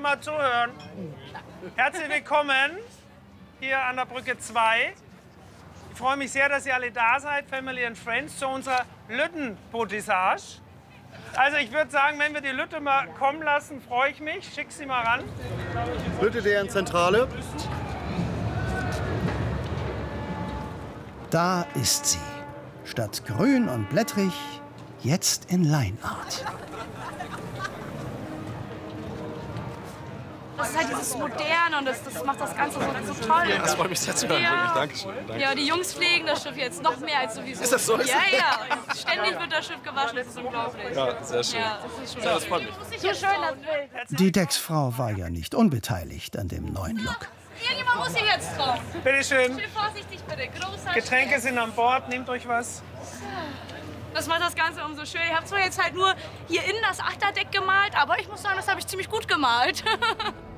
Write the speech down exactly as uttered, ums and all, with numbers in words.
mal zuhören. Herzlich willkommen hier an der Brücke zwei. Ich freue mich sehr, dass ihr alle da seid, Family and Friends, zu unserer Lüttenbotissage. Also ich würde sagen, wenn wir die Lütte mal kommen lassen, freue ich mich. Schick sie mal ran. Lütte deren Zentrale. Da ist sie. Statt grün und blättrig, jetzt in Leinart. Das ist halt dieses Moderne und das, das macht das Ganze so, so toll. Das freut mich sehr zu hören, ja. wirklich. Dankeschön. Danke. Ja, die Jungs pflegen das Schiff jetzt noch mehr als sowieso. Ist das so? Ja, ja. Ständig wird das Schiff gewaschen, das ist unglaublich. Ja, sehr schön. Ja, das ist schon ja, das freut mich. so schön, das Bild. Die Decksfrau war ja nicht unbeteiligt an dem neuen Look. Irgendjemand muss hier jetzt drauf. Bitte schön. Schön vorsichtig bitte. Großer Getränke Schritt. sind an Bord, nehmt euch was. Das macht das Ganze umso schöner. Ich habe zwar jetzt halt nur hier innen das Achterdeck gemalt, aber ich muss sagen, das habe ich ziemlich gut gemalt.